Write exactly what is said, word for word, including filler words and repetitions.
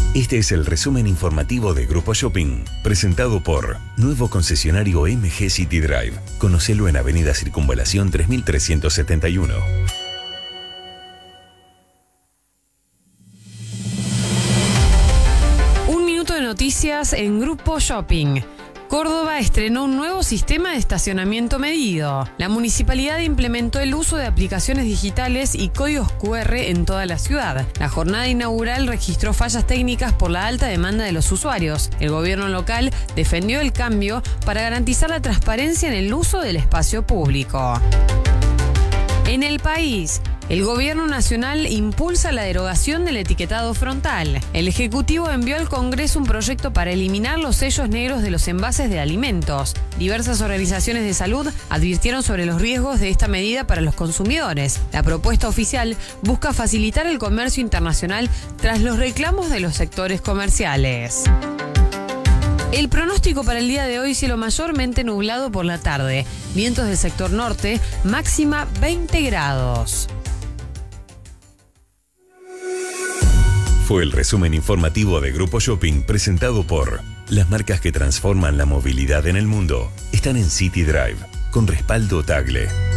Este es el resumen informativo de Grupo Shopping, presentado por Nuevo Concesionario M G City Drive. Conocelo en Avenida Circunvalación tres mil trescientos setenta y uno. Un minuto de noticias en Grupo Shopping. Córdoba estrenó un nuevo sistema de estacionamiento medido. La municipalidad implementó el uso de aplicaciones digitales y códigos cu erre en toda la ciudad. La jornada inaugural registró fallas técnicas por la alta demanda de los usuarios. El gobierno local defendió el cambio para garantizar la transparencia en el uso del espacio público. En el país, el gobierno nacional impulsa la derogación del etiquetado frontal. El Ejecutivo envió al Congreso un proyecto para eliminar los sellos negros de los envases de alimentos. Diversas organizaciones de salud advirtieron sobre los riesgos de esta medida para los consumidores. La propuesta oficial busca facilitar el comercio internacional tras los reclamos de los sectores comerciales. El pronóstico para el día de hoy: cielo mayormente nublado por la tarde. Vientos del sector norte, máxima veinte grados. Fue el resumen informativo de Grupo Shopping, presentado por las marcas que transforman la movilidad en el mundo. Están en City Drive, con respaldo Tagle.